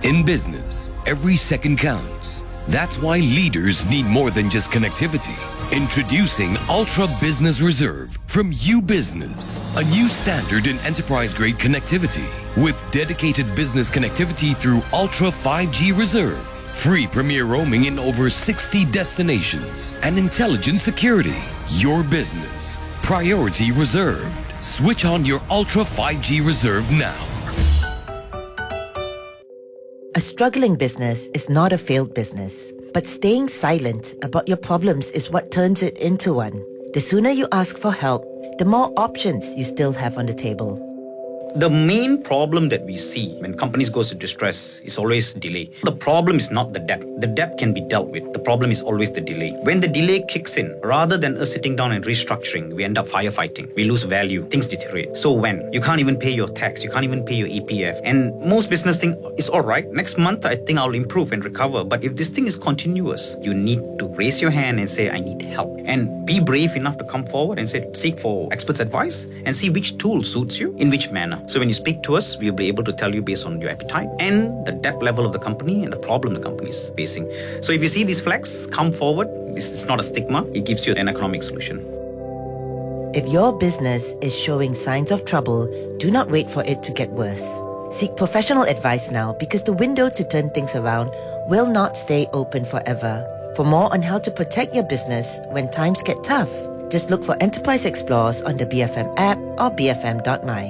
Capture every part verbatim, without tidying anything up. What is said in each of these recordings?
In business, every second counts. That's why leaders need more than just connectivity. Introducing Ultra Business Reserve from U-Business, a new standard in enterprise-grade connectivity with dedicated business connectivity through Ultra five G Reserve, free premier roaming in over sixty destinations, and intelligent security. Your business, priority reserved. Switch on your Ultra five G Reserve now. A struggling business is not a failed business, but staying silent about your problems is what turns it into one. The sooner you ask for help, the more options you still have on the table. The main problem that we see when companies go to distress is always delay. The problem is not the debt. The debt can be dealt with. The problem is always the delay. When the delay kicks in, rather than us sitting down and restructuring, we end up firefighting. We lose value. Things deteriorate. So when you can't even pay your tax, you can't even pay your E P F, and most business think it's all right. Next month, I think I'll improve and recover. But if this thing is continuous, you need to raise your hand and say, I need help. And be brave enough to come forward and say, seek for experts' advice and see which tool suits you in which manner. So when you speak to us, we'll be able to tell you based on your appetite and the debt level of the company and the problem the company is facing. So if you see these flags, come forward. It's not a stigma. It gives you an economic solution. If your business is showing signs of trouble, do not wait for it to get worse. Seek professional advice now because the window to turn things around will not stay open forever. For more on how to protect your business when times get tough, just look for Enterprise Explorers on the B F M app or b f m dot m y.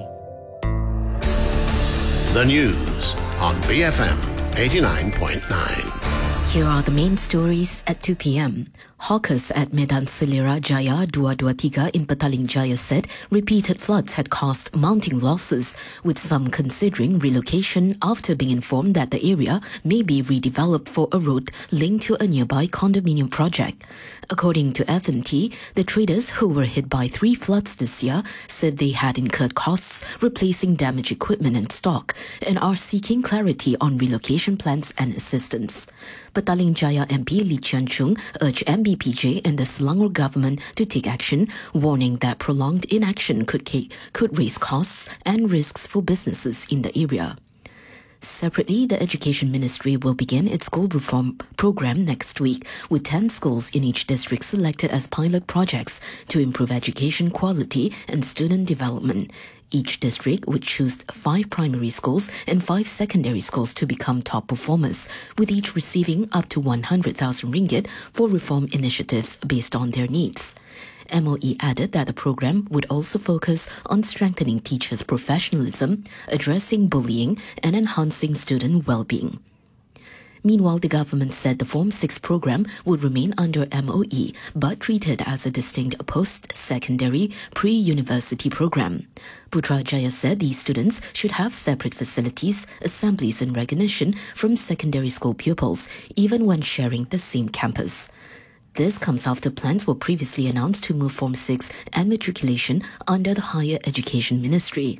The news on B F M eighty-nine point nine. Here are the main stories at two p.m. Hawkers at Medan Selera Jaya two twenty-three in Petaling Jaya said repeated floods had caused mounting losses, with some considering relocation after being informed that the area may be redeveloped for a road linked to a nearby condominium project. According to F M T, the traders who were hit by three floods this year said they had incurred costs replacing damaged equipment and stock and are seeking clarity on relocation plans and assistance. Petaling Jaya M P Lee Chian Chung urged M B P J and the Selangor government to take action, warning that prolonged inaction could, could raise costs and risks for businesses in the area. Separately, the Education Ministry will begin its school reform program next week, with ten schools in each district selected as pilot projects to improve education quality and student development. Each district would choose five primary schools and five secondary schools to become top performers, with each receiving up to one hundred thousand ringgit for reform initiatives based on their needs. M O E added that the program would also focus on strengthening teachers' professionalism, addressing bullying, and enhancing student well-being. Meanwhile, the government said the Form six program would remain under M O E, but treated as a distinct post-secondary pre-university program. Putrajaya said these students should have separate facilities, assemblies and recognition from secondary school pupils, even when sharing the same campus. This comes after plans were previously announced to move Form six and matriculation under the Higher Education Ministry.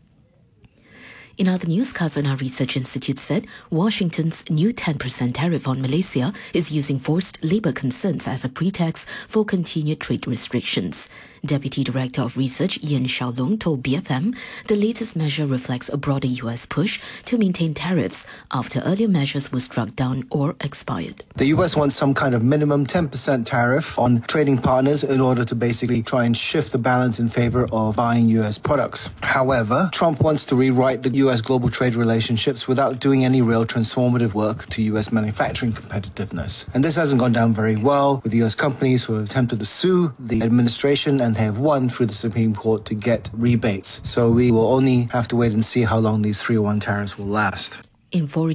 In other news, Khazanah Research Institute said Washington's new ten percent tariff on Malaysia is using forced labour concerns as a pretext for continued trade restrictions. Deputy Director of Research Ian Xiaolong told B F M the latest measure reflects a broader U S push to maintain tariffs after earlier measures were struck down or expired. The U S wants some kind of minimum ten percent tariff on trading partners in order to basically try and shift the balance in favour of buying U S products. However, Trump wants to rewrite the U S global trade relationships without doing any real transformative work to U S manufacturing competitiveness. And this hasn't gone down very well with U S companies who have attempted to sue the administration and have won through the Supreme Court to get rebates. So we will only have to wait and see how long these three oh one tariffs will last. In foreign